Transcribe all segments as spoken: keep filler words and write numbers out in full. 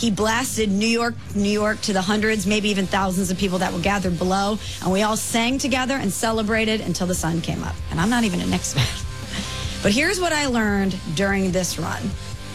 He blasted New York, New York to the hundreds, maybe even thousands of people that were gathered below. And we all sang together and celebrated until the sun came up. And I'm not even a Knicks fan. But here's what I learned during this run.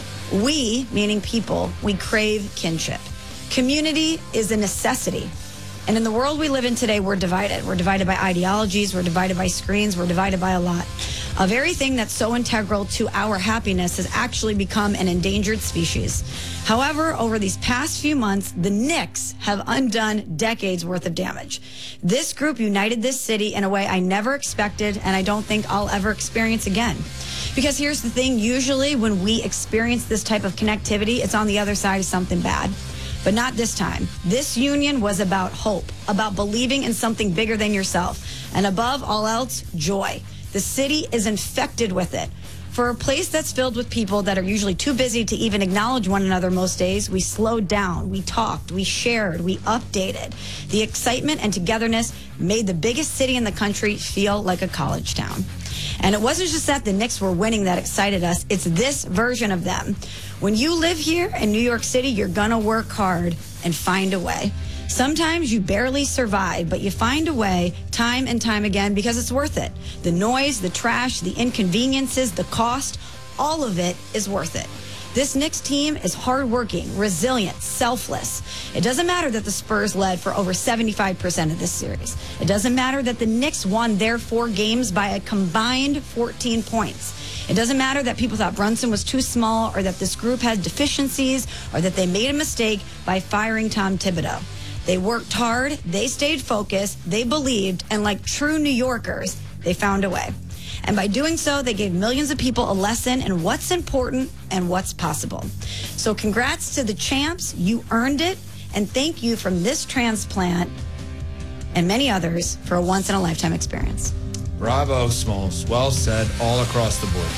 We, meaning people, we crave kinship. Community is a necessity. And in the world we live in today, we're divided. We're divided by ideologies. We're divided by screens. We're divided by a lot. A very thing that's so integral to our happiness has actually become an endangered species. However, over these past few months, the Knicks have undone decades worth of damage. This group united this city in a way I never expected, and I don't think I'll ever experience again. Because here's the thing, usually when we experience this type of connectivity, it's on the other side of something bad. But not this time. This union was about hope, about believing in something bigger than yourself, and above all else, joy. The city is infected with it. For a place that's filled with people that are usually too busy to even acknowledge one another most days, we slowed down, we talked, we shared, we updated. The excitement and togetherness made the biggest city in the country feel like a college town. And it wasn't just that the Knicks were winning that excited us. It's this version of them. When you live here in New York City, you're going to work hard and find a way. Sometimes you barely survive, but you find a way time and time again because it's worth it. The noise, the trash, the inconveniences, the cost, all of it is worth it. This Knicks team is hardworking, resilient, selfless. It doesn't matter that the Spurs led for over seventy-five percent of this series. It doesn't matter that the Knicks won their four games by a combined fourteen points. It doesn't matter that people thought Brunson was too small or that this group had deficiencies or that they made a mistake by firing Tom Thibodeau. They worked hard, they stayed focused, they believed, and like true New Yorkers, they found a way. And by doing so, they gave millions of people a lesson in what's important and what's possible. So congrats to the champs. You earned it. And thank you from this transplant and many others for a once-in-a-lifetime experience. Bravo, Smalls. Well said all across the board.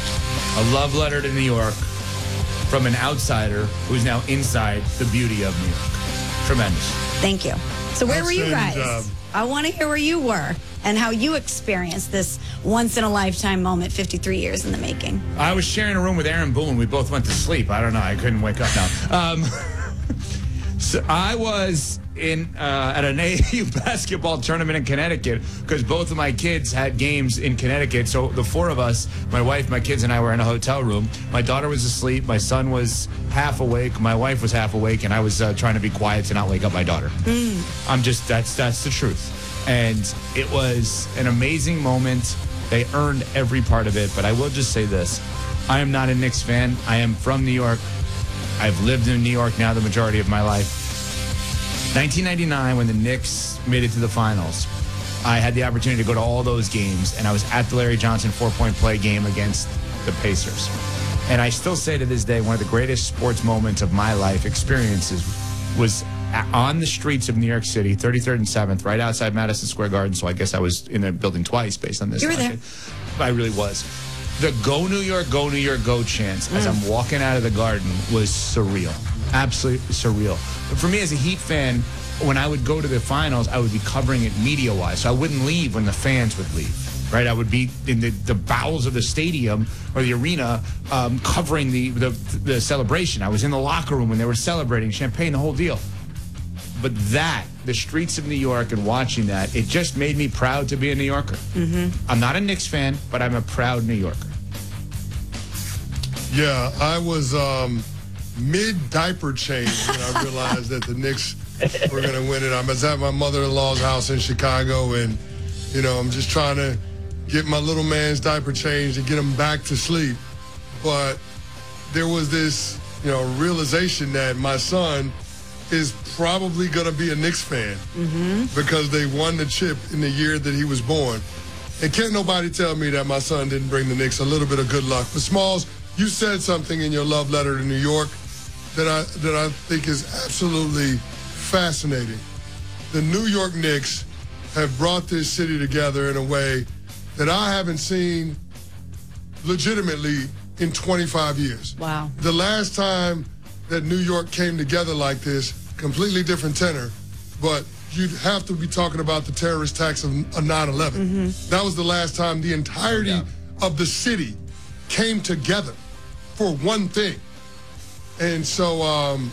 A love letter to New York from an outsider who's now inside the beauty of New York. Tremendous. Thank you. So where were you guys? Job. I want to hear where you were and how you experienced this once-in-a-lifetime moment, fifty-three years in the making. I was sharing a room with Aaron Boone. We both went to sleep. I don't know. I couldn't wake up now. Um, so I was in uh, at an A A U basketball tournament in Connecticut because both of my kids had games in Connecticut. So the four of us, my wife, my kids, and I were in a hotel room. My daughter was asleep. My son was half awake. My wife was half awake, and I was uh, trying to be quiet to not wake up my daughter. Mm. I'm just that's that's the truth. And it was an amazing moment. They earned every part of it. But I will just say this. I am not a Knicks fan. I am from New York. I've lived in New York now the majority of my life. nineteen ninety-nine, when the Knicks made it to the finals, I had the opportunity to go to all those games, and I was at the Larry Johnson four-point play game against the Pacers. And I still say to this day, one of the greatest sports moments of my life experiences was on the streets of New York City, thirty-third and seventh, right outside Madison Square Garden. So I guess I was in the building twice based on this. You were there. I really was. The Go New York, Go New York, Go chants mm. as I'm walking out of the Garden was surreal. Absolutely surreal. But for me as a Heat fan, when I would go to the finals, I would be covering it media-wise. So I wouldn't leave when the fans would leave, right? I would be in the, the bowels of the stadium or the arena um, covering the, the, the celebration. I was in the locker room when they were celebrating, champagne, the whole deal. But that, the streets of New York and watching that, it just made me proud to be a New Yorker. Mm-hmm. I'm not a Knicks fan, but I'm a proud New Yorker. Yeah, I was um, mid-diaper change when I realized that the Knicks were going to win it. I was at my mother-in-law's house in Chicago, and, you know, I'm just trying to get my little man's diaper changed and get him back to sleep. But there was this, you know, realization that my son is probably going to be a Knicks fan mm-hmm. because they won the chip in the year that he was born. And can't nobody tell me that my son didn't bring the Knicks a little bit of good luck. But Smalls, you said something in your love letter to New York that I that I think is absolutely fascinating. The New York Knicks have brought this city together in a way that I haven't seen legitimately in twenty-five years. Wow. The last time that New York came together like this, completely different tenor, but you'd have to be talking about the terrorist attacks of nine eleven. Mm-hmm. That was the last time the entirety yeah. of the city came together for one thing. And so um,